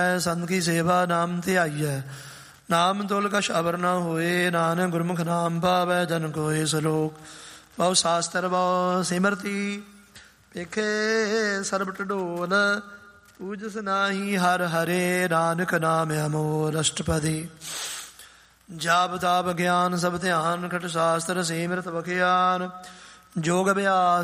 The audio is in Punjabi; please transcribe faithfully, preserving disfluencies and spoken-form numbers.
ਸੰਤ ਕੀ ਸੇਵਾ ਨਾਮ ਧਿਆਈਐ, ਨਾਮ ਤੁਲ ਕਛ ਅਵਰ ਨ ਹੋਏ, ਨਾਨਕ ਗੁਰਮੁਖ ਨਾਮ ਭਾਵੈ ਜਨ ਕੋਇ ਸਲੋਕ। ਬਹੁ ਸ਼ਾਸਤਰ ਬਹੁ ਸਿਮਰਤੀ, ਵੇਖੇ ਸਰਬ ਢਡੋਲ, ਪੂਜਸ ਨਾਹੀ ਹਰ ਹਰੇ, ਨਾਨਕ ਨਾਮ ਅਮੋਲ ਅਸ਼ਟਪਦੀ। ਜਾਪ ਤਾਪ ਗਿਆਨ ਸਭ ਧਿਆਨ, ਖਟ ਸ਼ਾਸਤਰ ਸਿਮਰਤ ਬਖਿਆਨ, ਜੋਗ ਅਭਿਆਸ